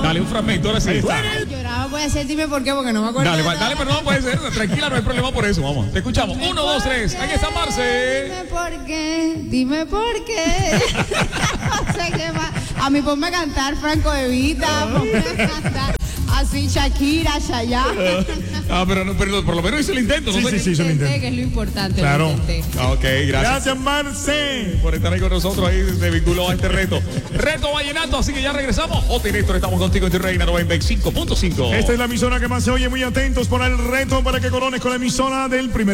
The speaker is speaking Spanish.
Dale un fragmento, ahora sí. Ay, lloraba, voy a hacer, dime por qué, porque no me acuerdo. Dale, pero no puede ser. Tranquila, no hay problema por eso. Vamos, te escuchamos. 1, 2, 3. Aquí está Marce. Dime por qué. No sé qué más. A mí ponme a cantar Franco de Vita, ponme a cantar así Shakira, Chayanne. Pero por lo menos hizo el intento. Sí, ¿no? sí, hizo el intento. Que es lo importante. Claro. Ok, gracias. Gracias, Marce. Por estar ahí con nosotros, ahí se vinculó a este reto. Reto Vallenato, así que ya regresamos. Oti Néstor, estamos contigo en tu Reina 95.5. Esta es la emisora que más se oye. Muy atentos por el reto para que corones con la emisora del primer